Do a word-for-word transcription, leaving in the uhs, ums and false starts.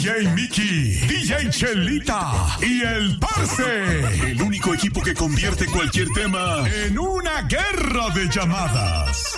J Mickey, D J Chelita y el Parce. El único equipo que convierte cualquier tema en una guerra de llamadas.